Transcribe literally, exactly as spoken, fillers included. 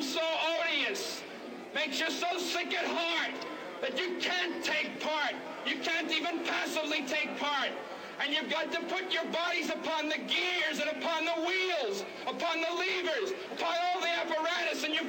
so odious, makes you so sick at heart that you can't take part. You can't even passively take part. And you've got to put your bodies upon the gears and upon the wheels, upon the levers, upon all the apparatus, and you've